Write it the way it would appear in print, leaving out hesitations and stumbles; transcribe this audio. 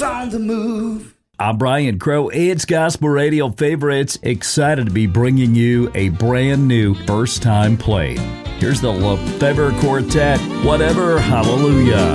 world's on the move. I'm Brian Crow. It's Gospel Radio Favorites. Excited to be bringing you a brand new First Time Played. Here's the Lefevre Quartet, Whatever, Hallelujah.